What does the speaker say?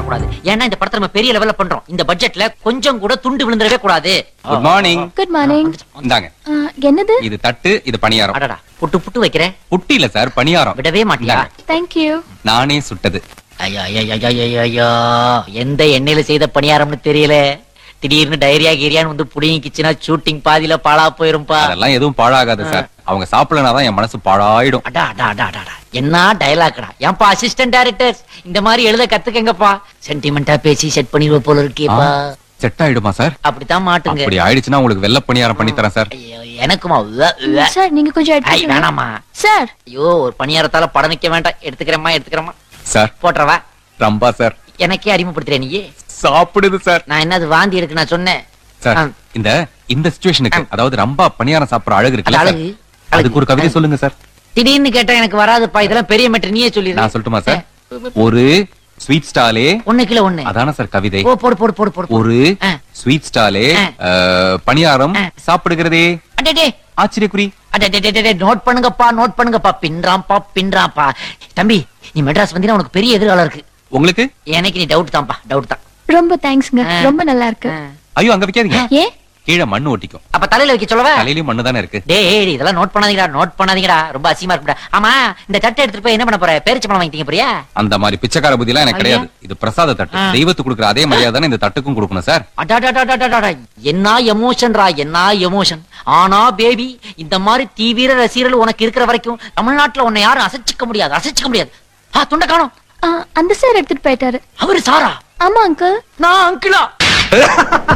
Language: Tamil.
பண்ணக்கூடாது. ஏன்னா இந்த படத்தை நம்ம பெரிய லெவல்ல பண்றோம். இந்த பட்ஜெட்ல கொஞ்சம் கூட துண்டு விழுந்துடவே கூடாது. Good morning. Good morning. இந்தாங்க. என்னது? இது தட்டு, இது பணியாரம். அடடா, புட்டு புட்டு வைக்கிறேன். புட்டி இல்ல சார், பணியாரம். விடவே மாட்டியா? Thank you. நானே சுட்டது. ஐயா ஐயா, எந்த எண்ணெயில செய்த பணியாரம்னு தெரியல. திடீர்னு டைரியா கீரியான்னு வந்து புடிங்கிச்சுன்னா ஷூட்டிங் பாதியில பாழா போயிரும்பா. அதெல்லாம் எதுவும் பாழாகாது சார். அவங்க சாப்பிடலனாதான் என் மனசு பாழாயிடும். அடா அடா அடா அடா, என்ன டயலாக்டா. ஏன்பா அசிஸ்டன்ட் டைரக்டர்ஸ் இந்த மாதிரி எழுத கத்துக்கங்கப்பா. சென்டிமெண்டா பேசி செட் பண்ணிடுவ போல இருக்கேப்பா. செட் ஆயிடுமா சார்? அப்படித்தான் மாட்டுங்க. அப்படி ஆயிடுச்சுன்னா உங்களுக்கு வெள்ளை பணியாரம் பண்ணி தரேன் சார். ஐயோ, எனக்குமா? சார் நீங்க கொஞ்சம் ஐ, எடுத்துக்கங்க. வேணாமா சார் ஐயோ, ஒரு பணியாரத்தால படம் நிக்க வேண்டாம். எடுத்துக்கிறேம்மா சார் போட்டுறவா. ரம்பா சார் எனக்கே அறிமுகப்படுத்துறேன் நீ. சாப்பிடுது சார். நான் என்னது வாந்தி இருக்கு நான் சொன்னேன் சார் இந்த இந்த சிச்சுவேஷனுக்கு, அதாவது ரம்பா பணியாரம் சாப்பிடுற அழகு அது இருக்குல்ல சார், அழகு. அதுக்கு ஒரு கவிதை சொல்லுங்க சார். திடீர்னு கேட்டா எனக்கு வராதுப்பா. இதெல்லாம் பெரிய மேட்டர், நீயே சொல்லிடு. நான் சொல்லட்டுமா சார்? ஒரு ஸ்வீட் ஸ்டாலே, 1 கிலோ 1. அதான சார் கவிதை. ஓ, போடு. ஒரு ஆ. ஸ்வீட் ஸ்டாலே ஆ. பணியாரம் ஆ. சாப்பிடுகிறதே அடடே ஆச்சரியக்குறி. அடடே, நோட் பண்ணுங்கப்பா. பின்றாம்பா. தம்பி, நீ மெட்ராஸ் வந்தீங்கன்னா உனக்கு பெரிய எதிர்காலம் இருக்கு. உங்களுக்கு எனக்கு நீ டவுட் தான். ரொம்ப தேங்க்ஸ்ங்க. ரொம்ப நல்லா இருக்கு. ஐயோ அங்க வைக்காதீங்க, ஏ கீழே மண்ணு ஒட்டிக்கும். அப்ப தலையில வைக்க சொல்லவா? தலையிலயும் மண்ணு தானே இருக்கு. டேய், இதெல்லாம் நோட் பண்ணாதீங்கடா. ரொம்ப அசிங்கமா இருக்குடா. ஆமா, இந்த தட்டை எடுத்துட்டு போய் என்ன பண்ண போற? பேரிச்சம்பழம் வாங்கிட்டீங்க போறியா? அந்த மாதிரி பிச்சைக்கார புத்தி எல்லாம் எனக்கு ஐயா. கிடையாது. இது பிரசாத தட்டு. ஆ. தெய்வத்துக்கு கொடுக்குற அதே மரியாதை தானே இந்த தட்டுக்கும் கொடுக்கணும் சார். அடாடாடாடாடாடா, என்ன எமோஷன். ஆனா பேபி, இந்த மாதிரி தீவிர ரசிகர்கள் உனக்கு இருக்கிற வரைக்கும் தமிழ்நாட்டுல உன்னை யாரும் அசைச்சிக்க முடியாது. துண்ட காணோம். அந்த சார் எடுத்துட்டு போயிட்டாரு. அவரு சாரா? ஆமா அங்கிள். நான் அங்கிளா?